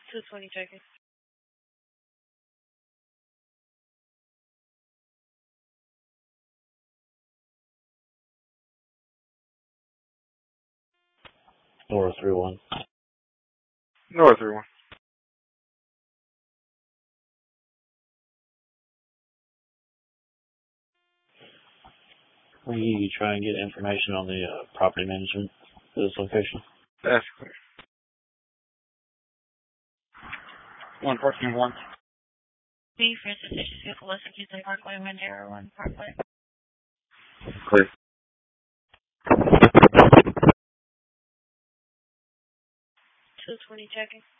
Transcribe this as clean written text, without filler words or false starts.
220 checking. North 31. North 31. We try and get information on the property management for this location. That's clear. 114-1. B for suspicious vehicle listed Houston Parkway, Mandera 1 Parkway. Clear. 220 checking.